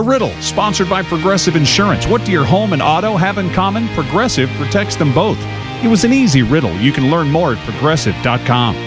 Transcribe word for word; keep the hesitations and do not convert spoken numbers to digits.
riddle, sponsored by Progressive Insurance. What do your home and auto have in common? Progressive protects them both. It was an easy riddle. You can learn more at progressive dot com.